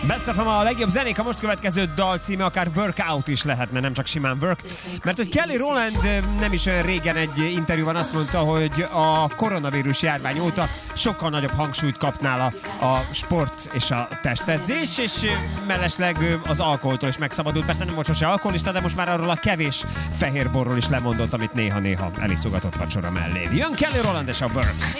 Best of a legjobb zenék, a most következő dal címe akár workout is lehetne, nem csak simán work. Mert hogy Kelly Rowland nem is olyan régen egy interjúban azt mondta, hogy a koronavírus járvány óta sokkal nagyobb hangsúlyt kap nála a sport és a testedzés, és mellesleg az alkoholtól is megszabadult. Persze nem volt sose alkoholista, de most már arról a kevés fehérborról is lemondott, amit néha-néha eliszogatott vacsora mellé. Jön Kelly Rowland és a work.